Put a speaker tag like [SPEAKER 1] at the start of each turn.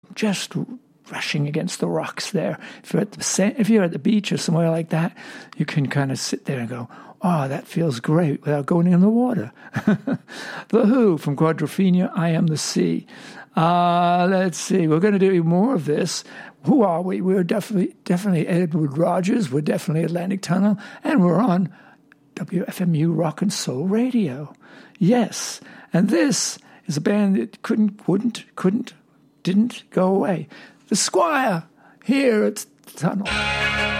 [SPEAKER 1] just rushing against the rocks there. If you're at the beach or somewhere like that, you can kind of sit there and go, oh, that feels great, without going in the water. The Who from Quadrophenia, I Am the Sea. Let's see. We're going to do more of this. Who are we? We're definitely Edward Rogers. We're definitely Atlantic Tunnel. And we're on WFMU Rock and Soul Radio. Yes. And this is a band that didn't go away. The Squire, here at the Tunnel.